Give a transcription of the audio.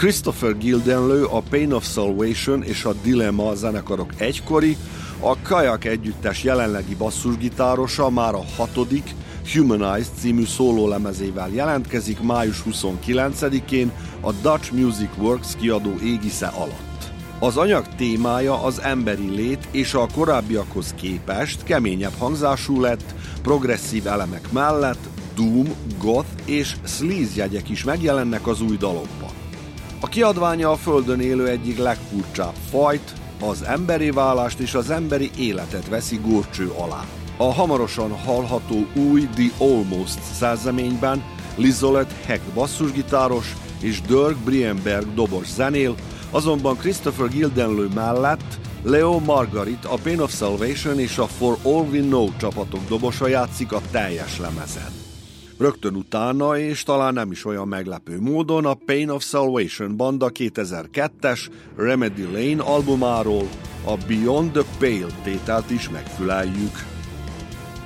Christopher Gildenlő, a Pain of Salvation és a Dilemma zenekarok egykori, a Kayak együttes jelenlegi basszusgitárosa már a 6. Humanized című szólólemezével jelentkezik május 29-én a Dutch Music Works kiadó égisze alatt. Az anyag témája az emberi lét, és a korábbiakhoz képest keményebb hangzású lett, progresszív elemek mellett doom, goth és sleaze jegyek is megjelennek az új dalokban. A kiadványa a földön élő egyik legfurcsább fajt, az emberi válást és az emberi életet veszi górcső alá. A hamarosan hallható új The Almost szerzeményben Lizolet Heck basszusgitáros és Dirk Brienberg dobos zenél, azonban Christopher Gildenlő mellett Leo Margarit, a Pain of Salvation és a For All We Know csapatok dobosa játszik a teljes lemezen. Rögtön utána, és talán nem is olyan meglepő módon, a Pain of Salvation banda 2002-es Remedy Lane albumáról a Beyond the Pale tételt is megfüleljük.